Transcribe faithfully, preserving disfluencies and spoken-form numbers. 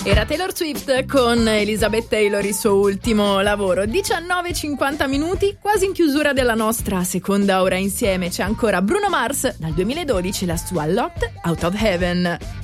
Era Taylor Swift con Elizabeth Taylor, il suo ultimo lavoro. diciannove e cinquanta minuti, quasi in chiusura della nostra seconda ora insieme. C'è ancora Bruno Mars dal duemiladodici, la sua Locked Out of Heaven.